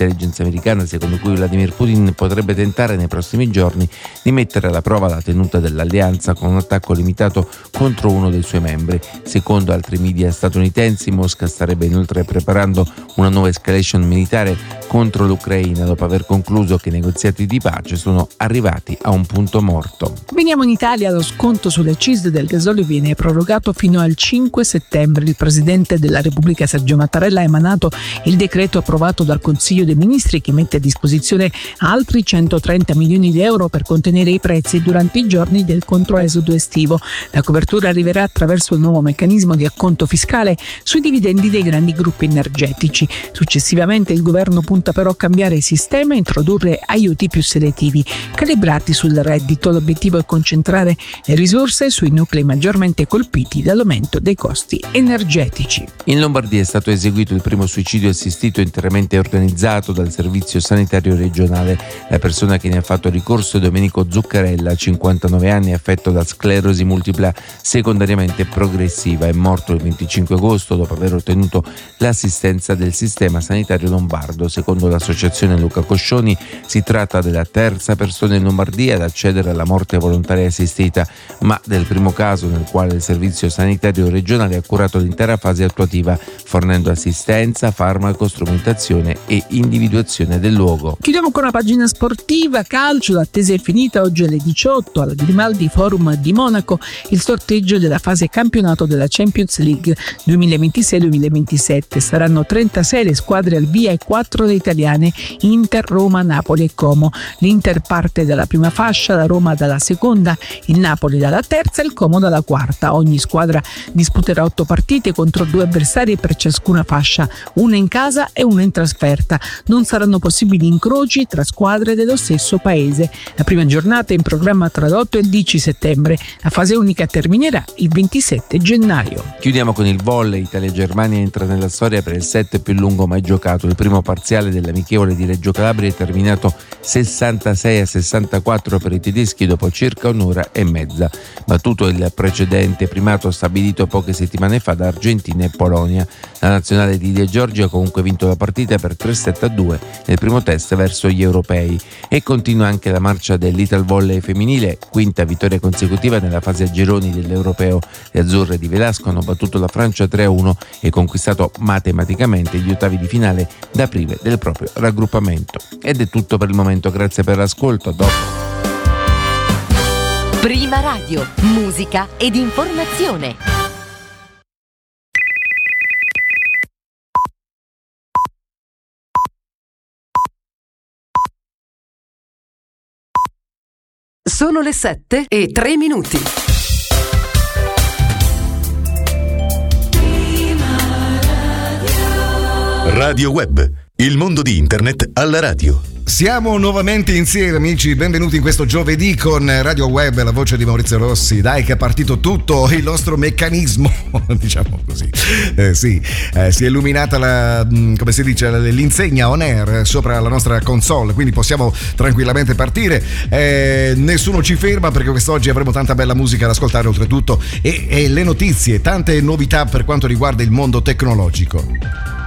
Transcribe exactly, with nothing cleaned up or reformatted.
dell'intelligence americana, secondo cui Vladimir Putin potrebbe tentare nei prossimi giorni di mettere alla prova la tenuta dell'alleanza con un attacco limitato contro uno dei suoi membri. Secondo altri media statunitensi, Mosca starebbe inoltre preparando una nuova escalation militare contro l'Ucraina dopo aver concluso che i negoziati di pace sono arrivati a un punto morto. Veniamo in Italia. Lo sconto sulle accise del gasolio viene prorogato fino al cinque settembre. Il Presidente della Repubblica Sergio Mattarella ha emanato il decreto approvato dal Consiglio dei Ministri che mette a disposizione altri centotrenta milioni di euro per contenere i prezzi durante i giorni del controesodo estivo. La copertura arriverà attraverso il nuovo meccanismo di acconto fiscale sui dividendi dei grandi gruppi energetici. Successivamente il governo punta però a cambiare il sistema e introdurre aiuti più selettivi, calibrati sul reddito. L'obiettivo è concentrare le risorse sui nuclei maggiormente colpiti dall'aumento dei costi energetici. In Lombardia è stato eseguito il primo suicidio assistito interamente organizzato dal Servizio Sanitario Regionale. La persona che ne ha fatto ricorso è Domenico Zuccarella, cinquantanove anni, affetto da sclerosi multipla secondariamente progressiva. È morto il venticinque agosto dopo aver ottenuto l'assistenza del sistema sanitario lombardo. Secondo l'associazione Luca Coscioni si tratta della terza persona in Lombardia ad accedere alla morte volontaria assistita, ma del primo caso nel quale il Servizio Sanitario Regionale ha curato l'intera fase attuativa, fornendo assistenza, farmaco, strumentazione e individuazione del luogo. Chiudiamo con una pagina sportiva. Calcio, l'attesa è finita. Oggi alle diciotto al Grimaldi Forum di Monaco il sorteggio della fase campionato della Champions League duemilaventisei duemilaventisette. Saranno trentasei le squadre al via e quattro le italiane: Inter, Roma, Napoli e Como. L'Inter parte dalla prima fascia, la Roma dalla seconda, il Napoli dalla terza e il Como dalla quarta. Ogni squadra disputerà otto partite contro due avversari per ciascuna fascia, una in casa e una in trasferta. Non saranno possibili incroci tra squadre dello stesso paese. La prima giornata è in programma tra l'otto e il dieci settembre. La fase unica terminerà il ventisette gennaio. Chiudiamo con il volley. Italia-Germania entra nella storia per il set più lungo mai giocato. Il primo parziale dell'amichevole di Reggio Calabria è terminato sessantasei a sessantaquattro per i tedeschi dopo circa un'ora e mezza, battuto il precedente primato stabilito poche settimane fa da Argentina e Polonia. La nazionale di De Giorgi ha comunque vinto la partita per tre sette a due nel primo test verso gli europei. E continua anche la marcia dell'Ital Volley femminile, quinta vittoria consecutiva nella fase a gironi dell'europeo. Le azzurre di Velasco hanno battuto la Francia tre a uno e conquistato matematicamente gli ottavi di finale da prive del proprio raggruppamento. Ed è tutto per il momento, grazie per l'ascolto, a dopo. Prima Radio, musica ed informazione. Sono le sette e tre minuti. Radio Web, il mondo di internet alla radio. Siamo nuovamente insieme, amici, benvenuti in questo giovedì con Radio Web, la voce di Maurizio Rossi. Dai che è partito tutto il nostro meccanismo, diciamo così. Eh, sì, eh, si è illuminata la, come si dice, l'insegna on air sopra la nostra console, quindi possiamo tranquillamente partire. Eh, nessuno ci ferma perché quest'oggi avremo tanta bella musica da ascoltare oltretutto e, e le notizie, tante novità per quanto riguarda il mondo tecnologico.